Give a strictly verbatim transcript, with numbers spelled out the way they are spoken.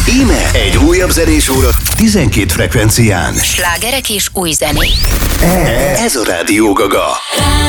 Íme egy újabb zenés óra tizenkét frekvencián. Slágerek és új zenék. Ez a Rádió Gaga.